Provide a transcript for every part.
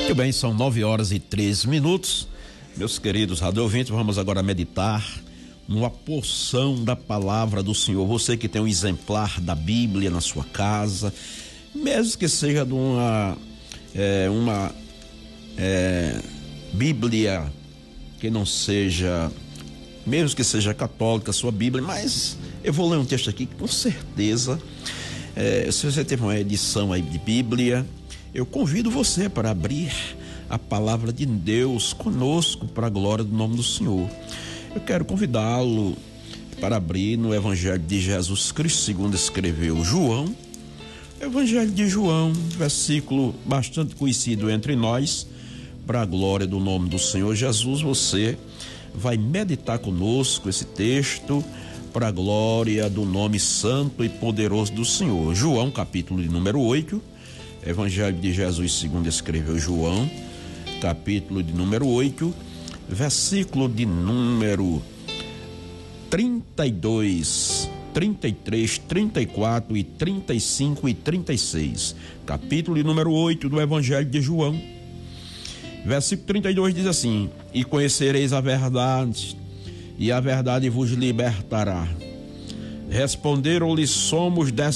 Muito bem, são 9h13. Meus queridos radiovintes, vamos agora meditar numa porção da palavra do Senhor. Você que tem um exemplar da Bíblia na sua casa, mesmo que seja de uma Bíblia que não seja, mesmo que seja católica, sua Bíblia, mas eu vou ler um texto aqui que com certeza, se você teve uma edição aí de Bíblia, eu convido você para abrir a palavra de Deus conosco para a glória do nome do Senhor. Eu quero convidá-lo para abrir no Evangelho de Jesus Cristo, segundo escreveu João. Evangelho de João, versículo bastante conhecido entre nós, para a glória do nome do Senhor Jesus. Você vai meditar conosco esse texto para a glória do nome santo e poderoso do Senhor. João, capítulo de número 8, Evangelho de Jesus segundo escreveu João, capítulo de número 8, versículo de número 32, 33, 34 e 35 e 36. Capítulo de número 8 do Evangelho de João. Versículo 32 diz assim: E conhecereis a verdade, e a verdade vos libertará. Responderam-lhe: somos da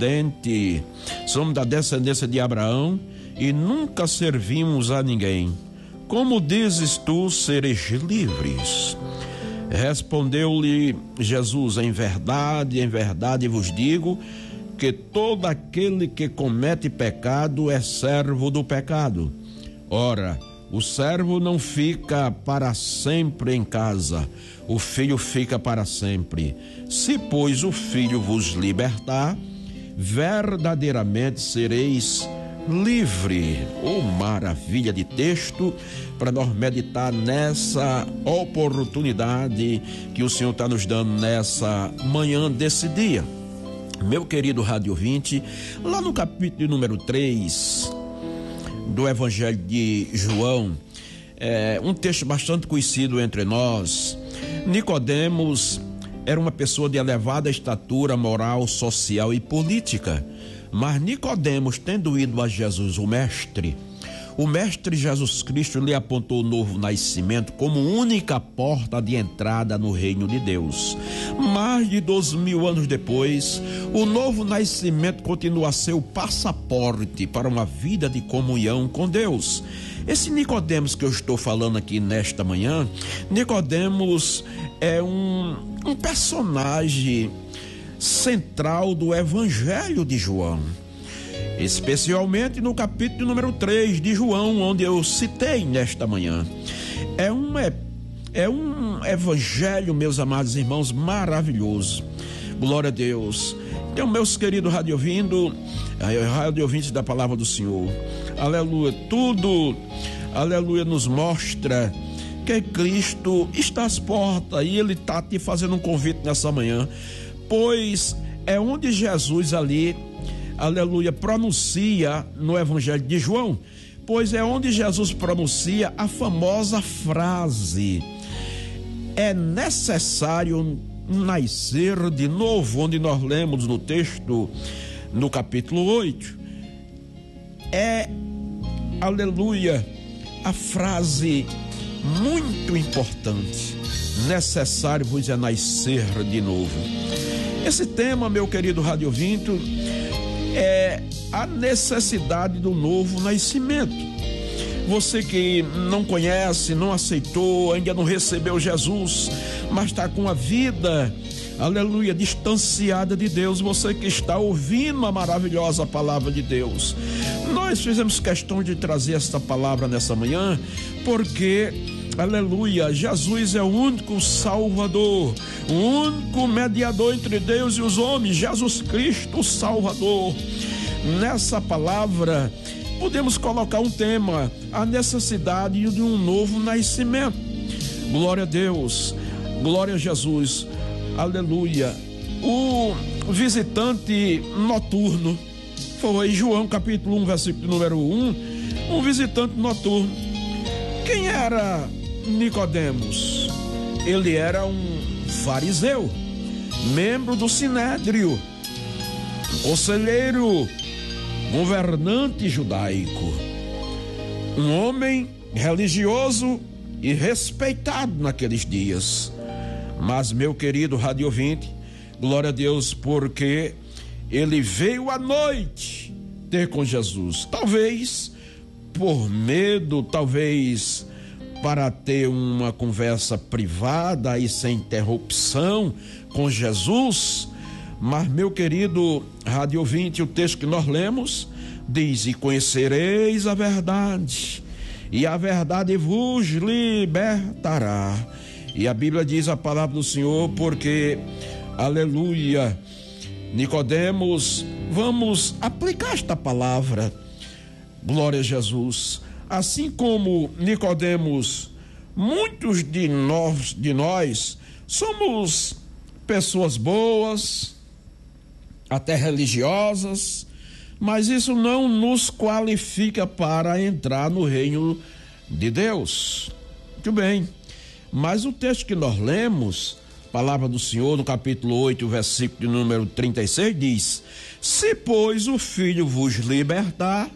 descendência de Abraão e nunca servimos a ninguém. Como dizes tu, sereis livres? Respondeu-lhe Jesus: em verdade vos digo que todo aquele que comete pecado é servo do pecado. Ora, o servo não fica para sempre em casa, o filho fica para sempre. Se, pois, o filho vos libertar, verdadeiramente sereis livre. Oh, maravilha de texto para nós meditar nessa oportunidade que o Senhor está nos dando nessa manhã desse dia. Meu querido rádio ouvinte, lá no capítulo número 3 do Evangelho de João, um texto bastante conhecido entre nós. Nicodemos era uma pessoa de elevada estatura moral, social e política, mas Nicodemos, tendo ido a Jesus, o mestre Jesus Cristo lhe apontou o novo nascimento como única porta de entrada no reino de Deus. Mais de 2000 anos depois, o novo nascimento continua a ser o passaporte para uma vida de comunhão com Deus. Esse Nicodemos que eu estou falando aqui nesta manhã, Nicodemos é um personagem central do Evangelho de João, especialmente no capítulo número 3 de João, onde eu citei nesta manhã. É um evangelho, meus amados irmãos, maravilhoso. Glória a Deus. Então, meus queridos radiovintes da palavra do Senhor, aleluia, tudo, aleluia, nos mostra que Cristo está às portas e Ele está te fazendo um convite nessa manhã, pois é onde Jesus ali, aleluia, pronuncia no Evangelho de João, pois é onde Jesus pronuncia a famosa frase: é necessário nascer de novo, onde nós lemos no texto, no capítulo 8, aleluia, a frase muito importante: necessário vos é nascer de novo. Esse tema, meu querido rádio ouvinte, é a necessidade do novo nascimento. Você que não conhece, não aceitou, ainda não recebeu Jesus, mas está com a vida, aleluia, distanciada de Deus, você que está ouvindo a maravilhosa palavra de Deus. Nós fizemos questão de trazer esta palavra nessa manhã, porque, aleluia, Jesus é o único Salvador, o único mediador entre Deus e os homens, Jesus Cristo, o Salvador. Nessa palavra podemos colocar um tema: a necessidade de um novo nascimento. Glória a Deus, glória a Jesus, aleluia. O visitante noturno foi João capítulo 1, versículo número 1, um visitante noturno. Quem era Nicodemos? Ele era um fariseu, membro do Sinédrio, conselheiro, governante judaico. um homem religioso e respeitado naqueles dias. Mas, meu querido rádio ouvinte, glória a Deus, porque ele veio à noite ter com Jesus. Talvez por medo, talvez para ter uma conversa privada e sem interrupção com Jesus. Mas, meu querido rádio ouvinte, o texto que nós lemos diz: e conhecereis a verdade, e a verdade vos libertará. E a Bíblia diz, a palavra do Senhor, porque, aleluia, Nicodemos, vamos aplicar esta palavra, glória a Jesus. Assim como Nicodemos, muitos de nós somos pessoas boas, até religiosas, mas isso não nos qualifica para entrar no reino de Deus. Muito bem, mas o texto que nós lemos, palavra do Senhor, no capítulo 8, versículo de número 36, diz: se, pois, o Filho vos libertar,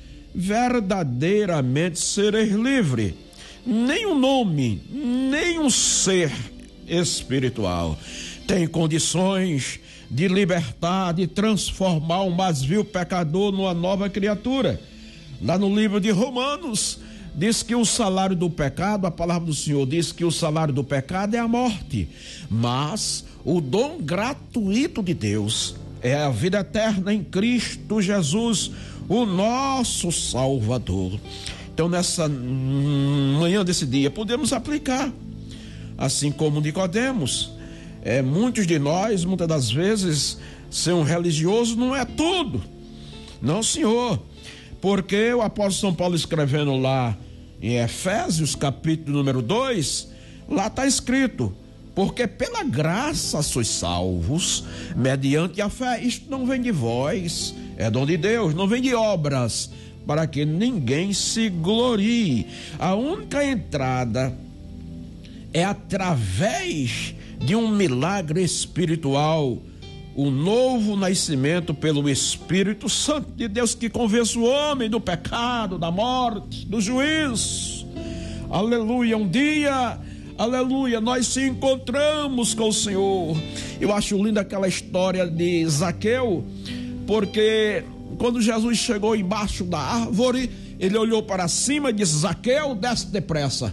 verdadeiramente sereis livre. Nem um nome, nem um ser espiritual tem condições de libertar, de transformar um mais vil pecador numa nova criatura. Lá no livro de Romanos, diz que o salário do pecado, a palavra do Senhor diz que o salário do pecado é a morte, mas o dom gratuito de Deus é a vida eterna em Cristo Jesus, o nosso Salvador. Então, nessa manhã desse dia, podemos aplicar, assim como Nicodemos. Muitos de nós, muitas das vezes, ser um religioso não é tudo. Não, senhor. Porque o apóstolo São Paulo, escrevendo lá em Efésios, capítulo número 2, lá está escrito: porque pela graça sois salvos, mediante a fé. Isto não vem de vós, é dom de Deus, não vem de obras, para que ninguém se glorie. A única entrada é através de um milagre espiritual, o novo nascimento pelo Espírito Santo de Deus, que convence o homem do pecado, da morte, do juízo. Aleluia. Um dia, aleluia, nós se encontramos com o Senhor. Eu acho linda aquela história de Zaqueu, porque quando Jesus chegou embaixo da árvore, ele olhou para cima e disse: Zaqueu, desce depressa,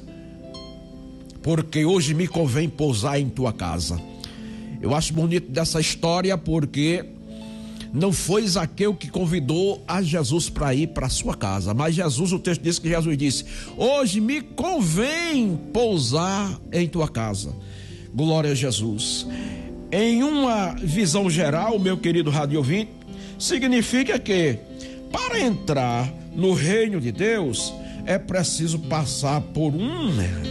porque hoje me convém pousar em tua casa. Eu acho bonito dessa história, porque não foi Zaqueu que convidou a Jesus para ir para a sua casa, mas Jesus, o texto diz que Jesus disse: hoje me convém pousar em tua casa. Glória a Jesus. Em uma visão geral, meu querido rádio ouvinte, significa que para entrar no reino de Deus é preciso passar por um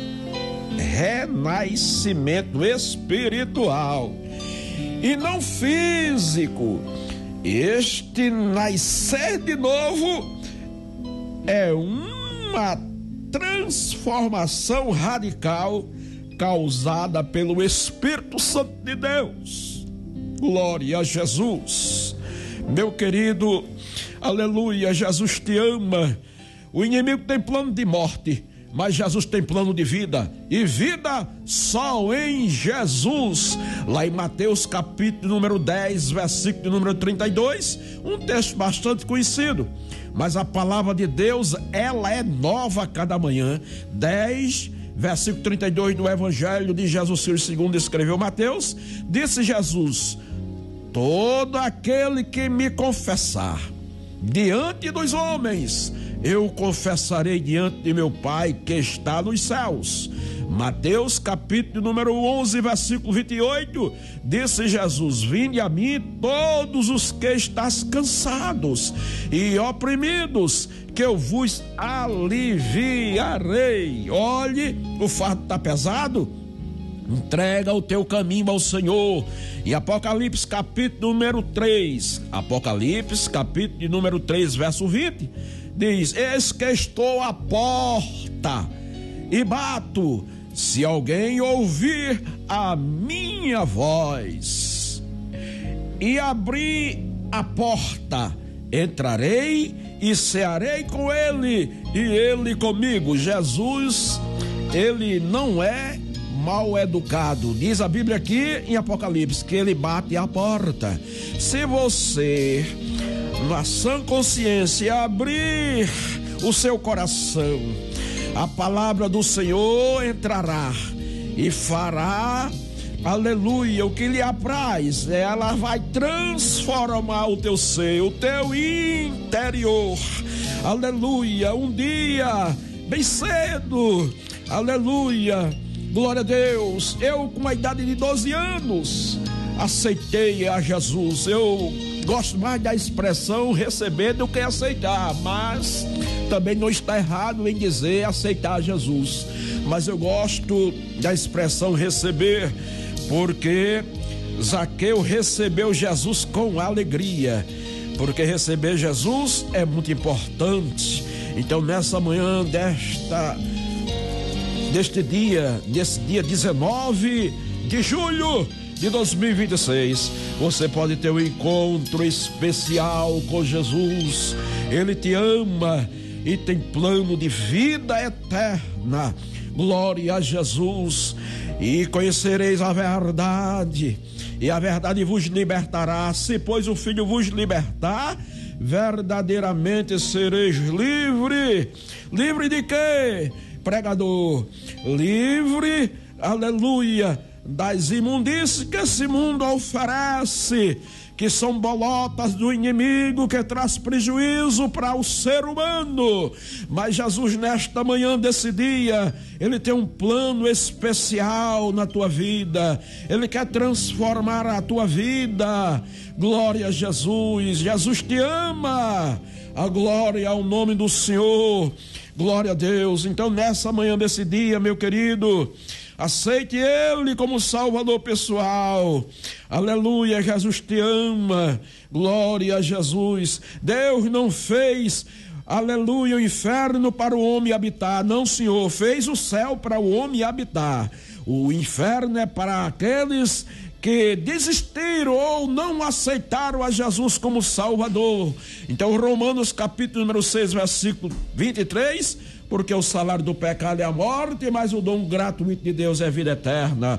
renascimento espiritual e não físico. Este nascer de novo é uma transformação radical causada pelo Espírito Santo de Deus. Glória a Jesus. Meu querido, aleluia, Jesus te ama. O inimigo tem plano de morte, mas Jesus tem plano de vida, e vida só em Jesus. Lá em Mateus capítulo número 10, versículo número 32, um texto bastante conhecido, mas a palavra de Deus, ela é nova a cada manhã. 10, versículo 32 do Evangelho de Jesus Cristo segundo escreveu Mateus, disse Jesus: todo aquele que me confessar diante dos homens, eu confessarei diante de meu Pai que está nos céus. Mateus capítulo número 11, versículo 28, disse Jesus: vinde a mim todos os que estáis cansados e oprimidos, que eu vos aliviarei. Olhe, o fardo está pesado? Entrega o teu caminho ao Senhor. Em Apocalipse capítulo número 3, Apocalipse capítulo número 3, verso 20, diz: eis que estou à porta e bato. Se alguém ouvir a minha voz e abrir a porta, entrarei e cearei com ele e ele comigo. Jesus, ele não é mal educado. Diz a Bíblia aqui em Apocalipse que ele bate à porta. Se você, na sã consciência, abrir o seu coração, a palavra do Senhor entrará e fará, aleluia, o que lhe apraz. Ela vai transformar o teu ser, o teu interior, aleluia. Um dia, bem cedo, aleluia, glória a Deus, eu com a idade de 12 anos aceitei a Jesus. Eu gosto mais da expressão receber do que aceitar, mas também não está errado em dizer aceitar Jesus, mas eu gosto da expressão receber, porque Zaqueu recebeu Jesus com alegria, porque receber Jesus é muito importante. Então, nessa manhã desse dia 19 de julho de 2026, você pode ter um encontro especial com Jesus. Ele te ama e tem plano de vida eterna. Glória a Jesus. E conhecereis a verdade, e a verdade vos libertará. Se pois o Filho vos libertar, verdadeiramente sereis livre. Livre de quê, pregador? Livre, aleluia, das imundícias que esse mundo oferece, que são bolotas do inimigo que traz prejuízo para o ser humano. Mas Jesus, nesta manhã desse dia, ele tem um plano especial na tua vida. Ele quer transformar a tua vida. Glória a Jesus. Jesus te ama. A glória ao nome do Senhor. Glória a Deus. Então, nessa manhã desse dia, meu querido, aceite Ele como Salvador pessoal. Aleluia, Jesus te ama. Glória a Jesus. Deus não fez, aleluia, o inferno para o homem habitar. Não, Senhor, fez o céu para o homem habitar. O inferno é para aqueles que desistiram ou não aceitaram a Jesus como Salvador. Então, Romanos capítulo número 6, versículo 23, porque o salário do pecado é a morte, mas o dom gratuito de Deus é vida eterna.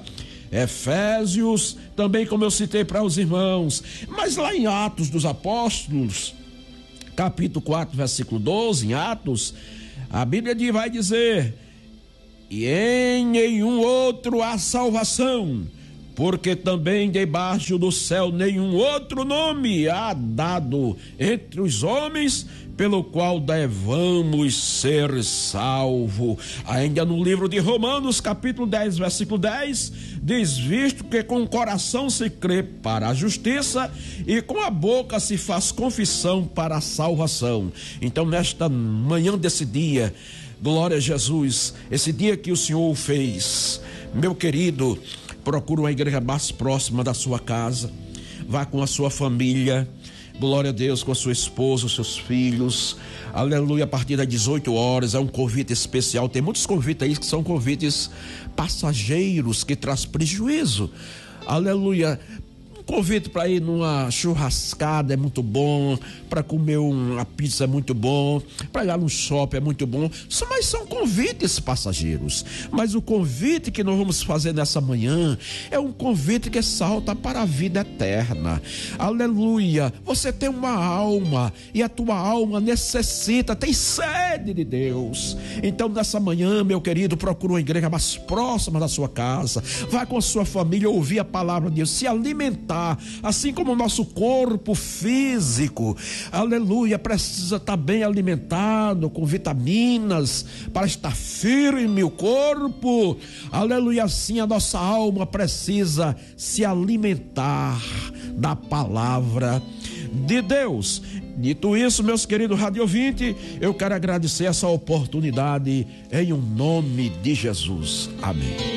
Efésios, também como eu citei para os irmãos, mas lá em Atos dos Apóstolos, capítulo 4, versículo 12, em Atos, a Bíblia vai dizer: e em nenhum outro há salvação, porque também debaixo do céu nenhum outro nome há dado entre os homens pelo qual devamos ser salvos. Ainda no livro de Romanos, capítulo 10, versículo 10, diz: visto que com o coração se crê para a justiça e com a boca se faz confissão para a salvação. Então, nesta manhã desse dia, glória a Jesus, esse dia que o Senhor fez, meu querido, procura uma igreja mais próxima da sua casa, vá com a sua família, glória a Deus, com a sua esposa, os seus filhos, aleluia. A partir das 18 horas é um convite especial. Tem muitos convites aí que são convites passageiros, que traz prejuízo, aleluia. Convite para ir numa churrascada é muito bom, para comer uma pizza é muito bom, para ir lá no shopping é muito bom, mas são convites passageiros. Mas o convite que nós vamos fazer nessa manhã é um convite que salta para a vida eterna. Aleluia. Você tem uma alma e a tua alma necessita, tem sede de Deus. Então, nessa manhã, meu querido, procura uma igreja mais próxima da sua casa, vá com a sua família ouvir a palavra de Deus, se alimentar. Assim como o nosso corpo físico, aleluia, precisa estar bem alimentado com vitaminas para estar firme o corpo, aleluia, assim a nossa alma precisa se alimentar da palavra de Deus. Dito isso, meus queridos radiovintes, eu quero agradecer essa oportunidade em um nome de Jesus. Amém.